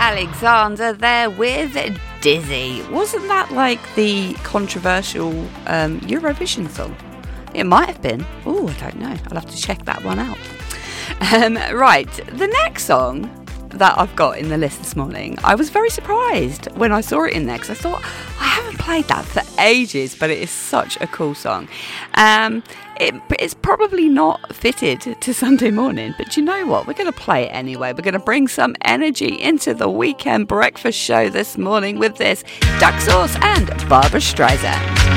Alexander there with Dizzy. Wasn't that like the controversial Eurovision song? It might have been. Oh, I don't know. I'll have to check that one out. Right, the next song that I've got in the list this morning, I was very surprised when I saw it in there because I thought, I haven't played that for ages, but it is such a cool song. It's probably not fitted to Sunday morning, but you know what? We're going to play it anyway. We're going to bring some energy into the weekend breakfast show this morning with this Duck Sauce and Barbra Streisand.